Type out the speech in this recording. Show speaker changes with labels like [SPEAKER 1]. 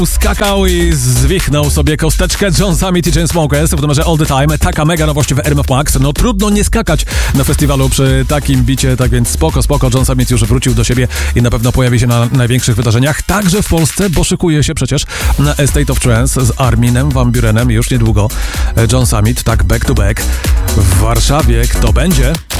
[SPEAKER 1] skakał i zwichnął sobie kosteczkę. John Summit i Chainsmokers w numerze All The Time. Taka mega nowość w RMF Max. No trudno nie skakać na festiwalu przy takim bicie, tak więc spoko. John Summit już wrócił do siebie i na pewno pojawi się na największych wydarzeniach, także w Polsce, bo szykuje się przecież na State of Trance z Arminem Van Burenem już niedługo. John Summit, tak back to back w Warszawie. Kto będzie?